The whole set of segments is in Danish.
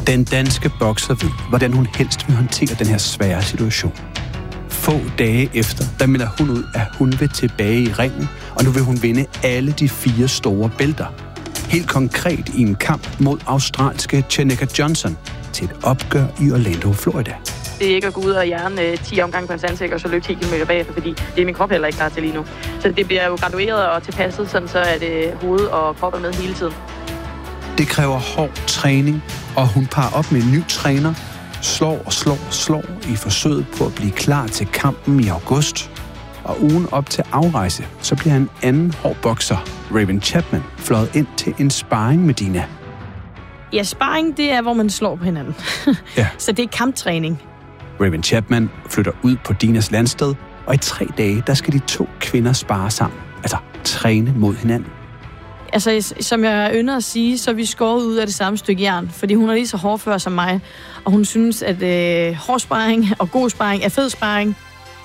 Den danske bokser ved, hvordan hun helst vil håndtere den her svære situation. Få dage efter, der melder hun ud, at hun vil tilbage i ringen, og nu vil hun vinde alle de 4 store bælter. Helt konkret i en kamp mod australske Cheneka Johnson til et opgør i Orlando, Florida. Det er ikke at gå ud og hjerne 10 omgange på en sandsæk og så løbe 10 km bagefter, fordi det er min krop heller ikke klar til lige nu. Så det bliver jo gradueret og tilpasset, sådan så er det hoved og krop er med hele tiden. Det kræver hård træning, og hun parer op med en ny træner, slår i forsøget på at blive klar til kampen i august. Og ugen op til afrejse, så bliver en anden hård bokser, Raven Chapman, fløjet ind til en sparring med Dina. Ja, sparring, det er, hvor man slår på hinanden. Ja. Så det er kamptræning. Raven Chapman flytter ud på Dinas landsted, og i 3 dage, der skal de 2 kvinder spare sammen. Altså træne mod hinanden. Altså, som jeg ynder at sige, så er vi skåret ud af det samme stykke jern, fordi hun er lige så hårdfør som mig, og hun synes, at hård sparring og god sparring er fed sparring.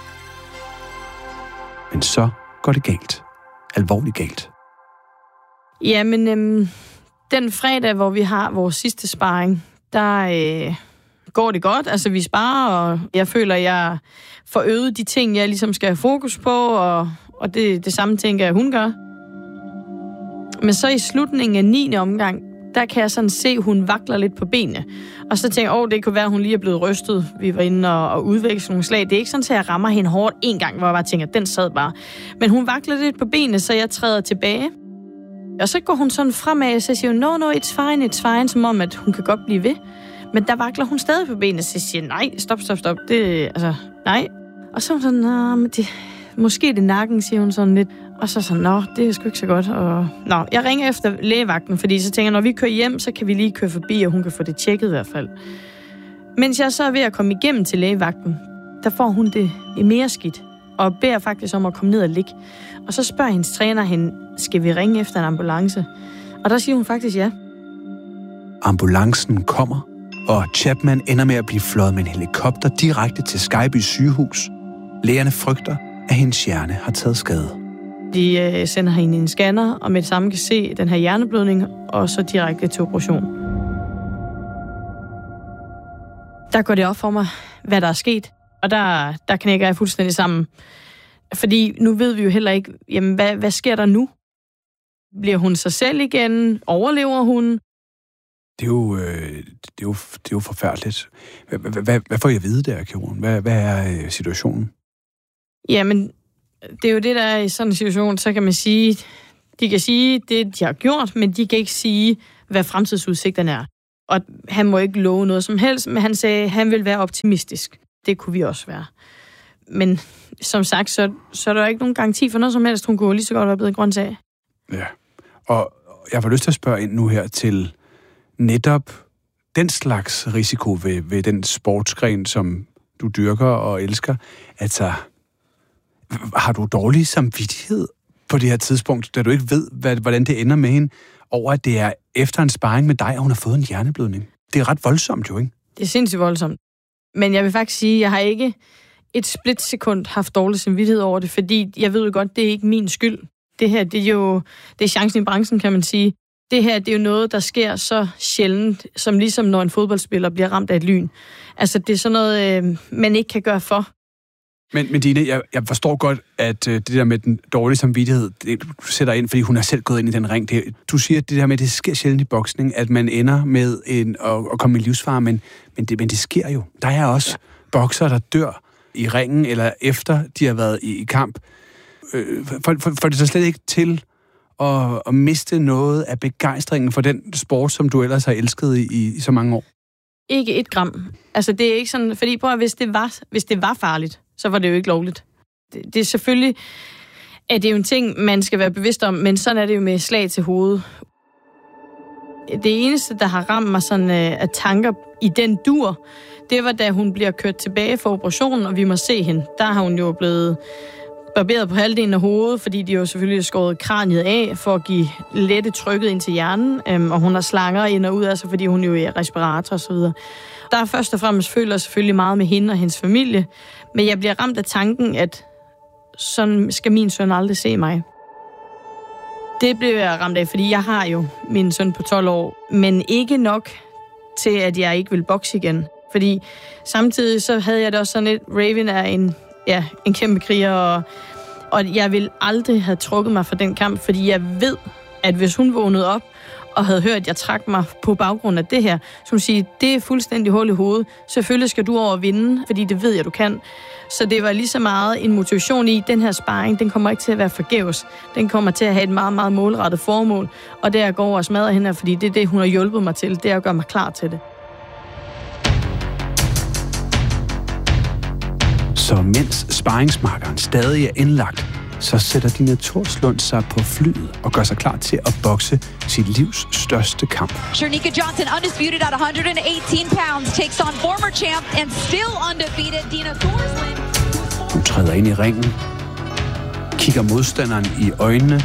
Men så går det galt. Alvorligt galt. Jamen, den fredag, hvor vi har vores sidste sparring, der går det godt. Altså, vi sparer, og jeg føler, at jeg får øget de ting, jeg ligesom skal have fokus på, og det samme tænker jeg, hun gør. Men så i slutningen af 9. omgang, der kan jeg sådan se, at hun vakler lidt på benene. Og så tænker jeg, det kunne være, at hun lige er blevet rystet. Vi var inde og udveksle nogle slag. Det er ikke sådan, at jeg rammer hende hårdt en gang, hvor jeg bare tænker, den sad bare. Men hun vakler lidt på benene, så jeg træder tilbage. Og så går hun sådan fremad, og så siger hun, no, it's fine, som om, at hun kan godt blive ved. Men der vakler hun stadig på benene, så jeg siger, nej, stop. Nej. Og så er hun sådan, måske det er nakken, siger hun sådan lidt. Og så sådan, det er sgu ikke så godt. Og jeg ringer efter lægevagten, fordi så tænker jeg, når vi kører hjem, så kan vi lige køre forbi, og hun kan få det tjekket i hvert fald. Mens jeg så er ved at komme igennem til lægevagten, der får hun det mere skidt, og beder faktisk om at komme ned og ligge. Og så spørger hendes træner hende, skal vi ringe efter en ambulance? Og der siger hun faktisk ja. Ambulancen kommer, og Chapman ender med at blive fløjet med en helikopter direkte til Skyby sygehus. Lægerne frygter, at hendes hjerne har taget skade. De sender hende i en scanner, og med det samme kan se den her hjerneblødning, og så direkte til operation. Der går det op for mig, hvad der er sket, og der knækker jeg fuldstændig sammen. Fordi nu ved vi jo heller ikke, jamen, hvad sker der nu? Bliver hun sig selv igen? Overlever hun? Det er jo forfærdeligt. Hvad får jeg at vide der, Karen? Hvad er situationen? Jamen, det er jo det, der er i sådan en situation, så kan man sige, de kan sige det, de har gjort, men de kan ikke sige, hvad fremtidsudsigterne er. Og han må ikke love noget som helst, men han sagde, at han vil være optimistisk. Det kunne vi også være. Men som sagt, så er der ikke nogen garanti for noget som helst. Hun kunne lige så godt være blevet grøntsag. Ja, og jeg får lyst til at spørge ind nu her til netop den slags risiko ved den sportsgren, som du dyrker og elsker. Altså, har du dårlig samvittighed på det her tidspunkt, da du ikke ved, hvordan det ender med hende, over at det er efter en sparring med dig, at hun har fået en hjerneblødning? Det er ret voldsomt jo, ikke? Det er sindssygt voldsomt. Men jeg vil faktisk sige, at jeg har ikke et splitsekund haft dårlig samvittighed over det, fordi jeg ved jo godt, det er ikke min skyld. Det her, det er chancen i branchen, kan man sige. Det her, det er jo noget, der sker så sjældent, som ligesom når en fodboldspiller bliver ramt af et lyn. Altså, det er sådan noget, man ikke kan gøre for. Men Dina, jeg forstår godt, at det der med den dårlige samvittighed, det, du sætter ind, fordi hun har selv gået ind i den ring. Du siger, at det der med, det sker sjældent i boksning, at man ender med at komme i livsfare, men det sker jo. Der er også bokser, der dør i ringen, eller efter de har været i kamp. Får det så slet ikke til at miste noget af begejstringen for den sport, som du ellers har elsket i så mange år? Ikke et gram. Altså, det er ikke sådan, fordi hvis det var farligt, så var det jo ikke lovligt. Det er selvfølgelig, at det er jo en ting, man skal være bevidst om, men sådan er det jo med slag til hovedet. Det eneste, der har ramt mig sådan af tanker i den dur, det var, da hun bliver kørt tilbage for operationen, og vi må se hende. Der har hun jo blevet barberet på halvdelen af hovedet, fordi de jo selvfølgelig skåret kraniet af for at give lette trykket ind til hjernen, og hun har slanger ind og ud, altså fordi hun jo er respirator og så videre. Der er først og fremmest føler selvfølgelig meget med hende og hendes familie, men jeg bliver ramt af tanken, at sådan skal min søn aldrig se mig. Det blev jeg ramt af, fordi jeg har jo min søn på 12 år, men ikke nok til, at jeg ikke vil bokse igen. Fordi samtidig så havde jeg det også sådan lidt, Raven er en kæmpe kriger, og jeg vil aldrig have trukket mig fra den kamp, fordi jeg ved, at hvis hun vågnede op og havde hørt, at jeg trak mig på baggrund af det her, så hun siger, det er fuldstændig hul i hovedet. Selvfølgelig skal du over at vinde, fordi det ved jeg, du kan. Så det var lige så meget en motivation i, den her sparring, den kommer ikke til at være forgæves. Den kommer til at have et meget, meget målrettet formål, og det er at gå over og smadre hende, fordi det er det, hun har hjulpet mig til. Det er at gøre mig klar til det. Så mens sparringsmarkeren stadig er indlagt, så sætter Dina Thorslund sig på flyet og gør sig klar til at bokse sit livs største kamp. Shernika Johnson, undisputed at 118 pounds, takes on former champ and still undefeated Dina Thorslund. Hun træder ind i ringen, kigger modstanderen i øjnene,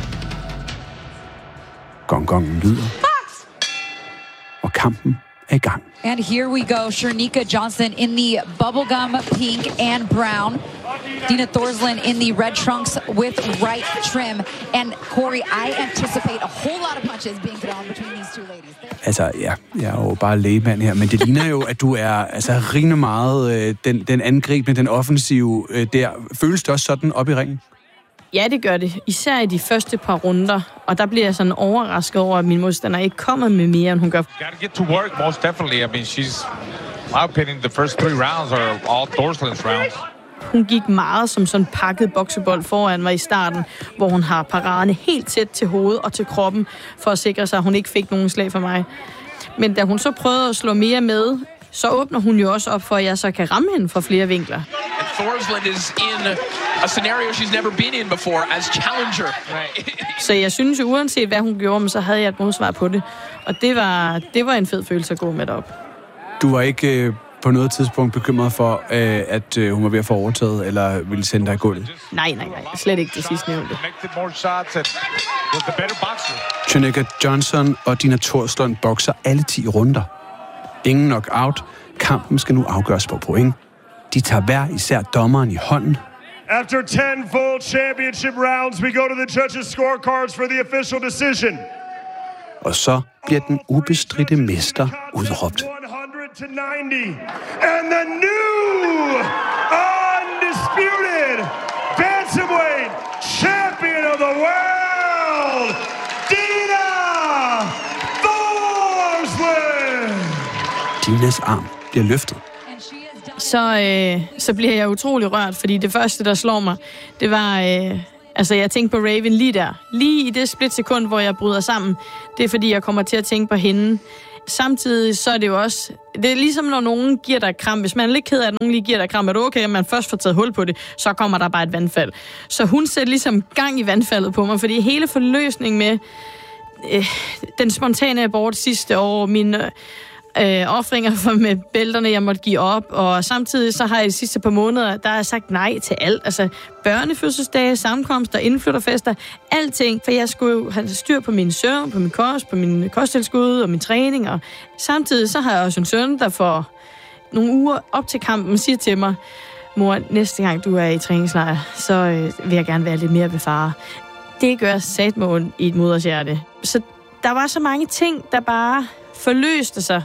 gongongen lyder, og kampen er i gang. And here we go, Shernika Johnson in the bubblegum pink and brown. Dina Thorslund in the red trunks with right trim. And Corey, I anticipate a whole lot of punches being thrown between these two ladies. Altså, ja, jeg er jo bare lægemand her, men det ligner jo, at du er rimelig meget den angribende, den offensive der. Føles det også sådan op i ringen? Ja, det gør det. Især i de første par runder. Og der bliver jeg sådan overrasket over, at min modstander ikke kommer med mere, end hun gør. Gotta get to work, most definitely. I mean, she's, my opinion, the first 3 rounds are all Thorslund's rounds. Hun gik meget som sådan pakket boksebold foran mig i starten, hvor hun har paraderne helt tæt til hovedet og til kroppen, for at sikre sig, at hun ikke fik nogen slag fra mig. Men da hun så prøvede at slå mere med, så åbner hun jo også op for, at jeg så kan ramme hende fra flere vinkler. And Thorslund is in a scenario she's never been in before as challenger. Så jeg synes jo, uanset hvad hun gjorde, så havde jeg et modsvar på det. Og det var en fed følelse at gå med derop. Du var ikke på noget tidspunkt bekymret for, at hun var ved at få overtaget, eller ville sende dig i gulvet? Nej. Slet ikke det sidste nævnte. Shernika Johnson og Dina Thorslund bokser alle 10 runder. Ingen knockout. Kampen skal nu afgøres på point. De tager hver især dommeren i hånden. After 10 full championship rounds, we go to the judges' scorecards for the official decision. Og så bliver den ubestridte mester udråbt. 100-90. And the new undisputed bantamweight champion of the world, Dina Thorslund. Dinas arm bliver løftet. Så bliver jeg utrolig rørt, fordi det første, der slår mig, det var... jeg tænkte på Raven lige der. Lige i det splitsekund, hvor jeg bryder sammen. Det er, fordi jeg kommer til at tænke på hende. Samtidig så er det jo også... Det er ligesom, når nogen giver dig kram. Hvis man er lidt ked af, at nogen lige giver dig kram, er det okay, at man først får taget hul på det, så kommer der bare et vandfald. Så hun sætter ligesom gang i vandfaldet på mig, fordi hele forløsningen med den spontane abort sidste år, mine offringer med bælterne, jeg måtte give op, og samtidig så har jeg de sidste par måneder, der har jeg sagt nej til alt. Altså børnefødselsdage, sammenkomster, indflytterfester, alting. For jeg skulle jo have styr på min søvn, på min kost, på min kosttilskud og min træning. Og samtidig så har jeg også en søn, der for nogle uger op til kampen siger til mig, mor, næste gang du er i træningslejr, så vil jeg gerne være lidt mere ved far. Det gør satme ondt i et moders hjerte. Så der var så mange ting, der bare forløste sig.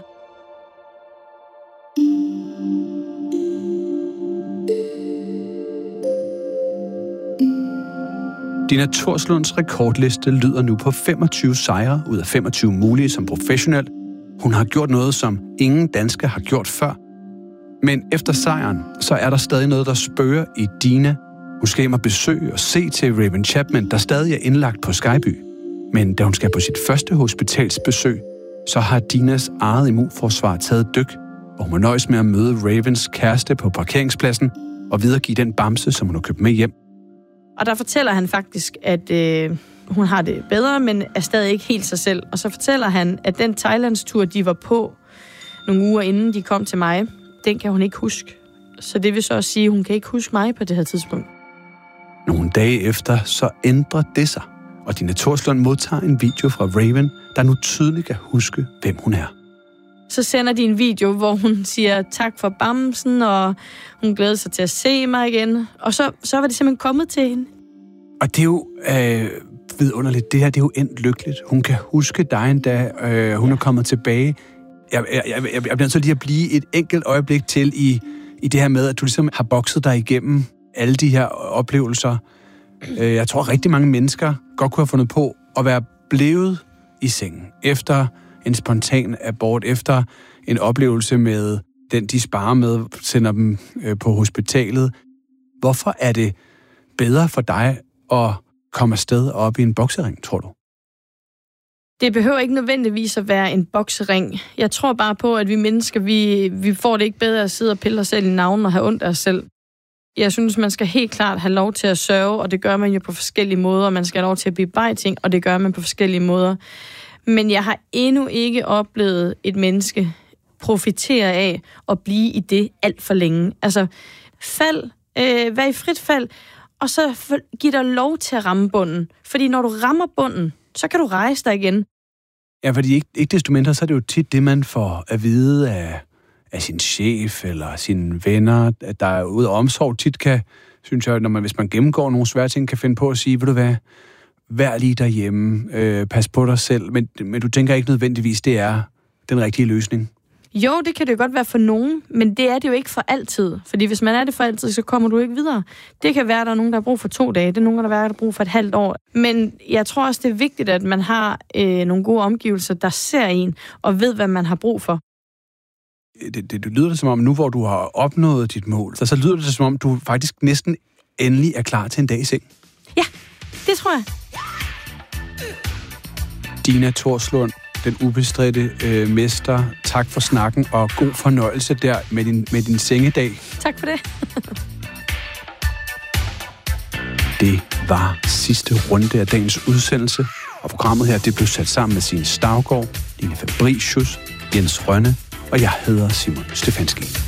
Dina Thorslunds rekordliste lyder nu på 25 sejre ud af 25 mulige som professionel. Hun har gjort noget, som ingen dansker har gjort før. Men efter sejren, så er der stadig noget, der spørger i Dina. Hun skal hjem og besøge og se til Raven Chapman, der stadig er indlagt på Skyby. Men da hun skal på sit første hospitalsbesøg, så har Dinas eget immunforsvar taget dyk, og hun må nøjes med at møde Ravens kæreste på parkeringspladsen og videregive den bamse, som hun har købt med hjem. Og der fortæller han faktisk, at hun har det bedre, men er stadig ikke helt sig selv. Og så fortæller han, at den Thailandstur, de var på nogle uger inden de kom til mig, den kan hun ikke huske. Så det vil så også sige, at hun kan ikke huske mig på det her tidspunkt. Nogle dage efter, så ændrer det sig, og Dina Thorslund modtager en video fra Raven, der nu tydeligt kan huske, hvem hun er. Så sender de en video, hvor hun siger tak for bamsen, og hun glæder sig til at se mig igen. Og så var det simpelthen kommet til hende. Og det er jo vidunderligt. Det her, det er jo endt lykkeligt. Hun kan huske dig endda. Hun er kommet tilbage. Jeg bliver nødt til lige at blive et enkelt øjeblik til i det her med, at du ligesom har bokset dig igennem alle de her oplevelser. Jeg tror, rigtig mange mennesker godt kunne have fundet på at være blevet i sengen efter en spontan abort, efter en oplevelse med den, de sparer med, sender dem på hospitalet. Hvorfor er det bedre for dig at komme afsted op i en boksering, tror du? Det behøver ikke nødvendigvis at være en boksering. Jeg tror bare på, at vi mennesker, vi får det ikke bedre at sidde og pille os selv i navnen og have ondt af os selv. Jeg synes, man skal helt klart have lov til at sørge, og det gør man jo på forskellige måder. Man skal have lov til at bearbejde ting, og det gør man på forskellige måder. Men jeg har endnu ikke oplevet et menneske profitere af at blive i det alt for længe. Altså, vær i frit fald, og så giv dig lov til at ramme bunden. Fordi når du rammer bunden, så kan du rejse dig igen. Ja, fordi ikke desto mindre, så er det jo tit det, man får at vide af sin chef eller sine venner, at der er ud af omsorg tit kan, synes jeg, hvis man gennemgår nogle svære ting, kan finde på at sige, ved du hvad, vær lige derhjemme, pas på dig selv, men du tænker ikke nødvendigvis, det er den rigtige løsning. Jo, det kan det godt være for nogen, men det er det jo ikke for altid. Fordi hvis man er det for altid, så kommer du ikke videre. Det kan være, at der er nogen, der har brug for 2 dage. Det er nogen, der har brug for et halvt år. Men jeg tror også, det er vigtigt, at man har nogle gode omgivelser, der ser en og ved, hvad man har brug for. Det lyder det som om, nu hvor du har opnået dit mål, så lyder det som om, du faktisk næsten endelig er klar til en dag i seng. Ja, det tror jeg. Dina Thorslund, den ubestridte mester. Tak for snakken, og god fornøjelse der med din sengedag. Tak for det. Det var sidste runde af dagens udsendelse, og programmet her, det blev sat sammen med Signe Staugaard, Line Fabricius, Jens Rønne, og jeg hedder Simon Stefanski.